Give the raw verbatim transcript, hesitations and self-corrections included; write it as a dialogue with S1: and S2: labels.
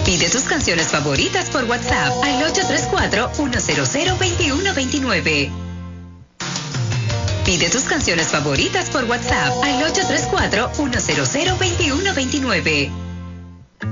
S1: Pide tus canciones favoritas por WhatsApp al ocho tres cuatro, uno cero cero, dos uno dos nueve. Pide tus canciones favoritas por WhatsApp al ocho tres cuatro, uno cero cero, dos uno dos nueve.